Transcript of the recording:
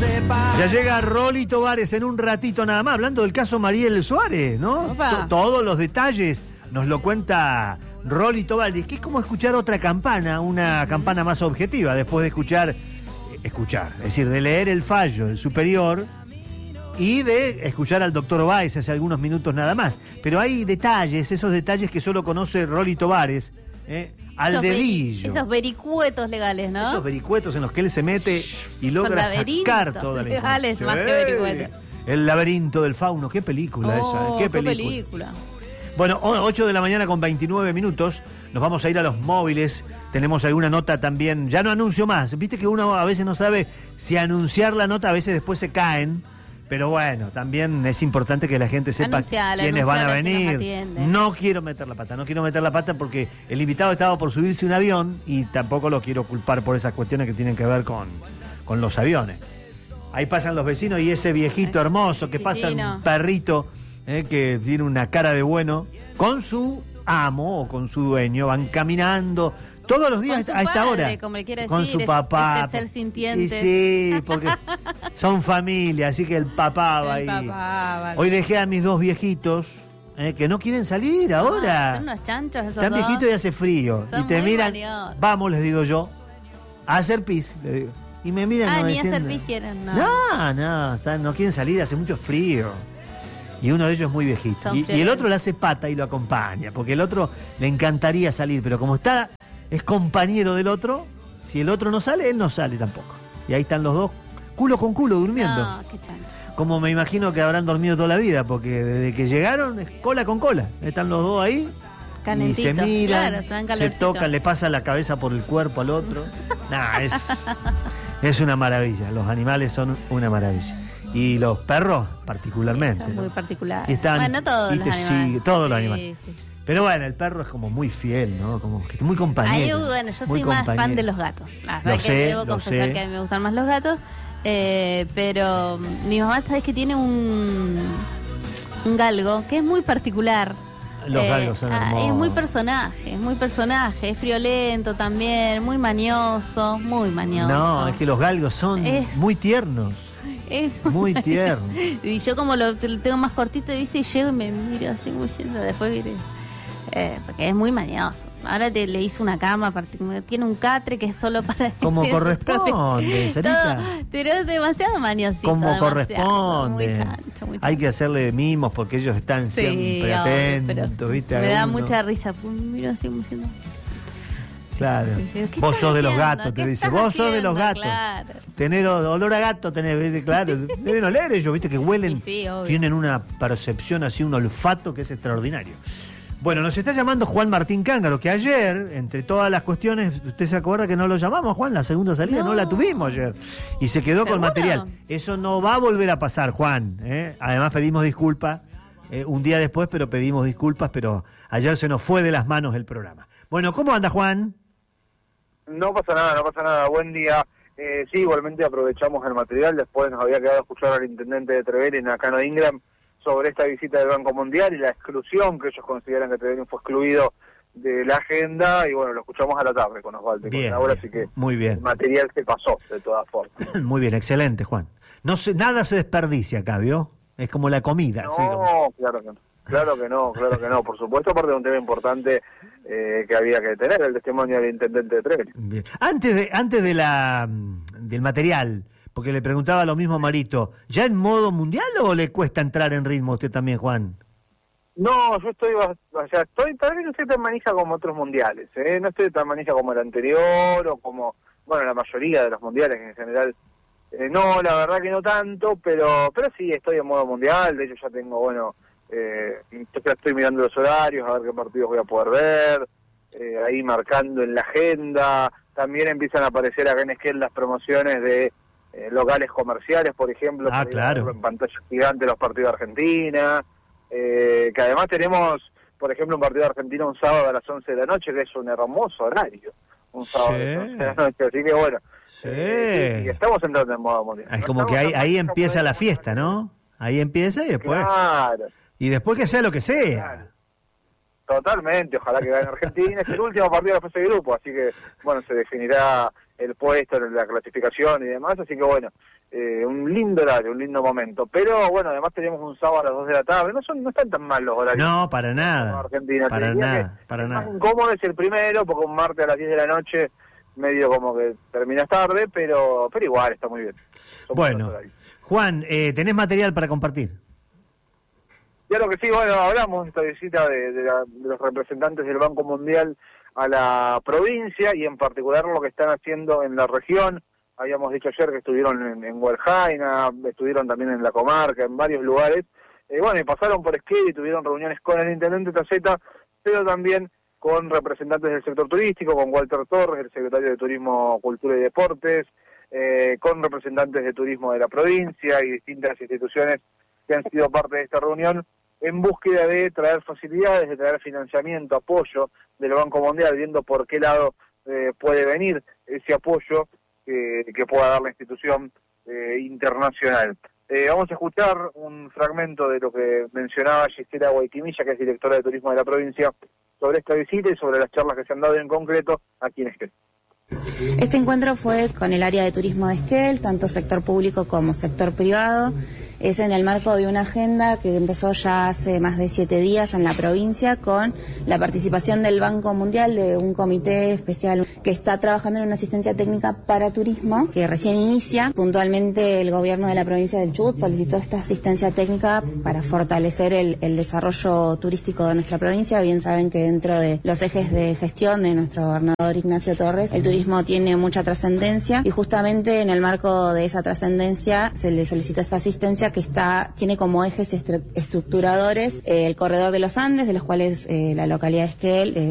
Ya llega Rolly Tovares en un ratito nada más, hablando del caso Mariel Suárez, ¿no? Todos los detalles nos lo cuenta Rolly Tovares, que es como escuchar otra campana, una campana más objetiva, después de escuchar, es decir, de leer el fallo del superior y de escuchar al doctor Báez hace algunos minutos nada más. Pero hay detalles, esos detalles que solo conoce Rolly Tovares, al dedillo. Esos vericuetos legales, ¿no? Esos vericuetos en los que él se mete y logra sacar toda la legales, información. más que vericuetos. El laberinto del fauno, qué película esa, qué película. Bueno, 8 de la mañana con 29 minutos, nos vamos a ir a los móviles, tenemos alguna nota también, ya no anuncio más, viste que uno a veces no sabe si anunciar la nota, a veces después se caen, pero bueno, también es importante que la gente sepa quiénes van a venir. Si no quiero meter la pata porque el invitado estaba por subirse un avión y tampoco lo quiero culpar por esas cuestiones que tienen que ver con los aviones. Ahí pasan los vecinos y ese viejito hermoso que pasa un perrito que tiene una cara de bueno con su amo o con su dueño, van caminando todos los días a esta hora como le quiera con decir, su papá, ese ser sintiente. y sí, porque son familia, así que el papá va ahí. Hoy dejé a mis dos viejitos que no quieren salir ahora. Son unos chanchos esos Están viejitos y hace frío son y te miran, maniosos. Vamos, les digo yo, a hacer pis, le digo. Y me miran ni hacer pis quieren, no quieren salir, hace mucho frío. Y uno de ellos es muy viejito. Y el otro le hace pata y lo acompaña, porque el otro le encantaría salir, pero como es compañero del otro, si el otro no sale, él no sale tampoco. Y ahí están los dos, culo con culo, durmiendo. No, qué chancho. Como me imagino que habrán dormido toda la vida, porque desde que llegaron es cola con cola. Están los dos ahí, calentito. Y se miran, se tocan, le pasa la cabeza por el cuerpo al otro. Es una maravilla, los animales son una maravilla. Y los perros, particularmente. Son muy particulares. Bueno, todos los animales. Todos los animales. Sí. Pero bueno, el perro es como muy fiel, ¿no? Como que muy compañero. Yo soy más fan de los gatos. La verdad que debo confesar que a mí me gustan más los gatos. Pero mi mamá, sabes que tiene un galgo que es muy particular. Los galgos son hermosos. Es muy personaje, es friolento también, muy mañoso. No, es que los galgos son muy tiernos. Muy tierno. Y yo como lo tengo más cortito, ¿viste? Y llego y me miro así como diciendo, después mire, porque es muy mañoso. Ahora le hizo una cama, tiene un catre que es solo para... Como corresponde, Sarita. Pero es demasiado mañosito. Como corresponde. Muy chancho. Hay que hacerle mimos porque ellos están siempre atentos, ¿viste? Me da mucha risa. Miro así como diciendo... Claro. Vos sos de los gatos, te dice. Vos sos de los gatos. Claro. Tener olor a gato, tenés, claro. Deben oler ellos, viste, que huelen. Sí, tienen una percepción así, un olfato que es extraordinario. Bueno, nos está llamando Juan Martín Cángaro, que ayer, entre todas las cuestiones, ¿usted se acuerda que no lo llamamos, Juan? La segunda salida no la tuvimos ayer. Y se quedó con material. Eso no va a volver a pasar, Juan. Además pedimos disculpas un día después, pero pedimos disculpas, pero ayer se nos fue de las manos el programa. Bueno, ¿cómo anda, Juan? No pasa nada. Buen día. Sí, igualmente aprovechamos el material. Después nos había quedado escuchar al intendente de Trevelin, Nakano Ingram, sobre esta visita del Banco Mundial y la exclusión que ellos consideran que Trevelin fue excluido de la agenda. Y bueno, lo escuchamos a la tarde con Osvaldo. Bien, ahora sí que muy bien. El material se pasó, de todas formas. Muy bien, excelente, Juan. Nada se desperdicia acá, ¿vio? Es como la comida. No, ¿sí? Claro que no. Por supuesto, aparte de un tema importante que había que tener, el testimonio del intendente de Trevelin. Bien. Antes del material, porque le preguntaba lo mismo a Marito, ¿ya en modo mundial o le cuesta entrar en ritmo a usted también, Juan? No, yo tal vez no estoy tan manija como otros mundiales, no estoy tan manija como el anterior o como, bueno, la mayoría de los mundiales en general. No, la verdad que no tanto, pero sí, estoy en modo mundial. De hecho ya tengo, estoy mirando los horarios, a ver qué partidos voy a poder ver, ahí marcando en la agenda. También empiezan a aparecer acá en Esquel las promociones de locales comerciales, por ejemplo, claro, en pantalla gigante los partidos de Argentina, que además tenemos, por ejemplo, un partido de Argentina un sábado a las 11 de la noche, que es un hermoso horario, un sábado a las 11 de la noche, así que bueno. Sí. Y estamos entrando en modo mundial. Es como que ahí empieza la fiesta, ¿no? Ahí empieza y después... Claro. Y después que sea lo que sea. Claro. Totalmente, ojalá que gane Argentina. Es el último partido de la fase de grupo, así que, bueno, se definirá el puesto, la clasificación y demás, así que bueno, un lindo horario, un lindo momento. Pero bueno, además teníamos un sábado a las 2 de la tarde, no están tan mal los horarios. No, para nada. Argentina, para nada. Más incómodo es el primero, porque un martes a las 10 de la noche, medio como que terminas tarde, pero igual está muy bien. Bueno, Juan, ¿tenés material para compartir? Claro que sí, bueno, hablamos de esta visita de los representantes del Banco Mundial a la provincia y en particular lo que están haciendo en la región. Habíamos dicho ayer que estuvieron en Hueljaina, estuvieron también en la comarca, en varios lugares. Bueno, y pasaron por Esquel y tuvieron reuniones con el intendente Taceta, pero también con representantes del sector turístico, con Walter Torres, el secretario de Turismo, Cultura y Deportes, con representantes de turismo de la provincia y distintas instituciones que han sido parte de esta reunión, en búsqueda de traer facilidades, de traer financiamiento, apoyo del Banco Mundial, viendo por qué lado puede venir ese apoyo que pueda dar la institución internacional. Vamos a escuchar un fragmento de lo que mencionaba Gisela Guayquimilla, que es directora de Turismo de la provincia, sobre esta visita y sobre las charlas que se han dado en concreto aquí en Esquel. Este encuentro fue con el área de turismo de Esquel, tanto sector público como sector privado. Es en el marco de una agenda que empezó ya hace más de 7 días en la provincia con la participación del Banco Mundial, de un comité especial que está trabajando en una asistencia técnica para turismo que recién inicia. Puntualmente el gobierno de la provincia del Chubut solicitó esta asistencia técnica para fortalecer el desarrollo turístico de nuestra provincia. Bien saben que dentro de los ejes de gestión de nuestro gobernador Ignacio Torres, el turismo tiene mucha trascendencia y justamente en el marco de esa trascendencia se le solicitó esta asistencia que tiene como ejes estructuradores el corredor de los Andes, de los cuales la localidad de Esquel